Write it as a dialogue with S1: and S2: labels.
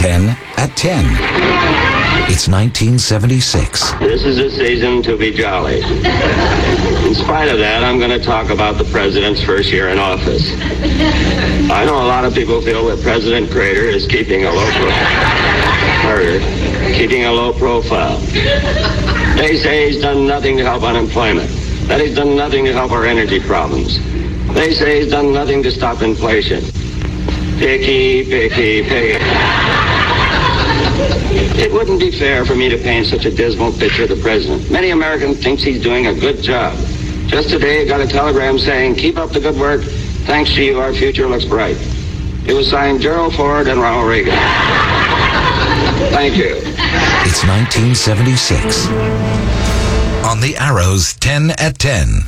S1: 10 at 10. It's 1976.
S2: This is a season to be jolly. In spite of that, I'm going to talk about the president's first year in office. I know a lot of people feel that President Crater is keeping a low profile. They say he's done nothing to help unemployment, that he's done nothing to help our energy problems. They say he's done nothing to stop inflation. Picky. It wouldn't be fair for me to paint such a dismal picture of the president. Many Americans think he's doing a good job. Just today, I got a telegram saying, "Keep up the good work. Thanks to you, our future looks bright." It was signed Gerald Ford and Ronald Reagan. Thank you.
S1: It's 1976. On the Arrows 10 at 10.